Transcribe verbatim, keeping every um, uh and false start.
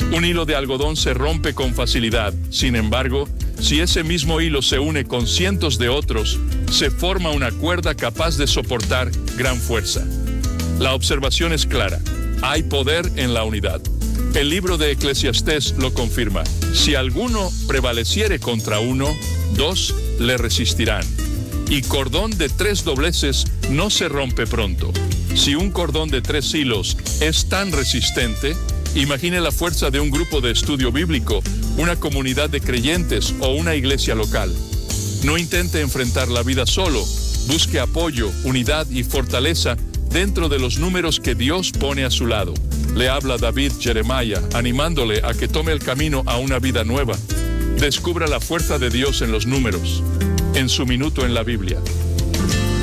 Un hilo de algodón se rompe con facilidad. Sin embargo, si ese mismo hilo se une con cientos de otros, se forma una cuerda capaz de soportar gran fuerza. La observación es clara. Hay poder en la unidad. El libro de Eclesiastés lo confirma. Si alguno prevaleciere contra uno, dos le resistirán. Y cordón de tres dobleces no se rompe pronto. Si un cordón de tres hilos es tan resistente, imagine la fuerza de un grupo de estudio bíblico, una comunidad de creyentes o una iglesia local. No intente enfrentar la vida solo. Busque apoyo, unidad y fortaleza dentro de los números que Dios pone a su lado. Le habla David Jeremiah, animándole a que tome el camino a una vida nueva. Descubra la fuerza de Dios en los números, en su minuto en la Biblia.